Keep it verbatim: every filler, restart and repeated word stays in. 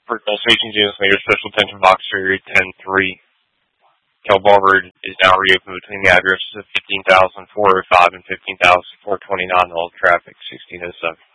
For all stations units, major special attention box area ten three. Cal Boulevard is now reopened between the addresses of fifteen thousand four oh five and fifteen thousand four twenty-nine. All traffic sixteen oh seven.